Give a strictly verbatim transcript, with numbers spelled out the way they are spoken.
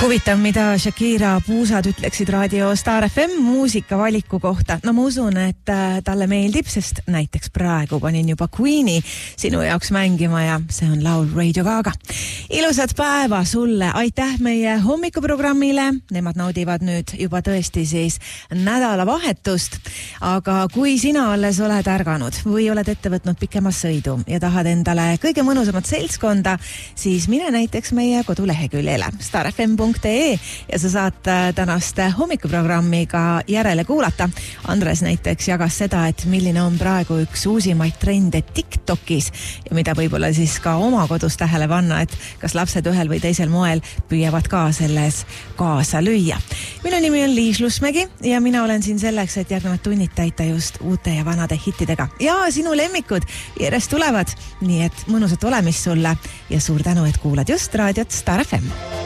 Huvitav, mida Shakira puusad ütleksid raadio Star F M muusikavaliku kohta. No ma usun, et talle meeldib, sest näiteks praegu panin juba Queeni sinu jaoks mängima ja see on laul Radio Gaga. Ilusat päeva sulle, aitäh meie hommikuprogrammile. Nemad naudivad nüüd juba tõesti siis nädalavahetust. Aga kui sina alles oled ärganud või oled ette võtnud pikema sõidu ja tahad endale kõige mõnusamat seltskonda, siis mine näiteks meie koduleheküljele star f m punkt e ja sa saad tänast hommikuprogrammi ka järele kuulata. Andres näiteks jagas seda, et milline on praegu üks uusimaid trende TikTokis ja mida võib-olla siis ka oma kodus tähele panna, et kas lapsed ühel või teisel moel püüavad ka selles kaasa lüüa. Minu nimi on Liis Lusmägi ja mina olen siin selleks, et järgnevad tunnid täita just uute ja vanade hittidega. Ja sinu lemmikud järjest tulevad, nii et mõnusat olemist sulle ja suur tänu, et kuulad just raadiot Star F M.